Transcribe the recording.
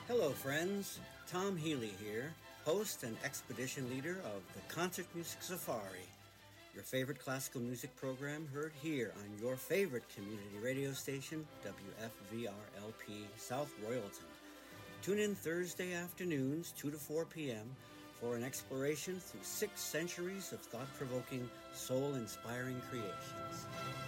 Hello, friends. Tom Healy here, host and expedition leader of the Concert Music Safari, your favorite classical music program heard here on your favorite community radio station, WFVRLP South Royalton. Tune in Thursday afternoons, 2 to 4 p.m., for an exploration through 6 centuries of thought-provoking, soul-inspiring creations.